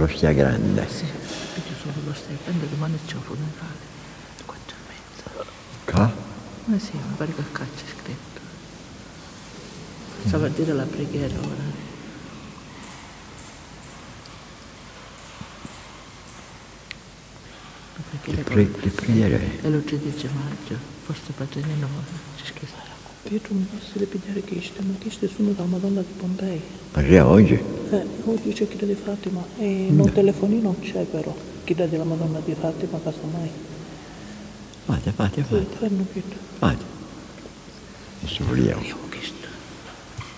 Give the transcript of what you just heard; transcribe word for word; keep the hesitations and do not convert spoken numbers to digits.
l'ostia grande. Sì, io sono l'ostia grande, domani c'è un funerale, quattro e mezza. Qua? Ma sì, mi pare che qua c'è scritto. Stava a dire la preghiera ora. Che, pre- che preghiera è? È lo tredici maggio, forse Paternino c'è scritto. Pietro mi posso ripetere che stiamo chiesti sono dalla Madonna di Pompei. Ma c'è oggi? Eh, oggi c'è Chiesa di Fatima e non telefonino c'è però. Chiesa della Madonna di Fatima, casomai. Fate, fate, fate. Sì, fanno Pietro. Fate. Adesso vogliamo. Io ho chiesto.